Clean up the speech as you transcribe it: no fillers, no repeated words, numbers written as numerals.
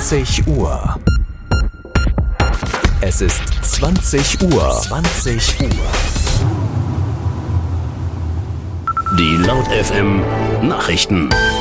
20 Uhr. Es ist 20 Uhr. 20 Uhr. Die Laut FM Nachrichten.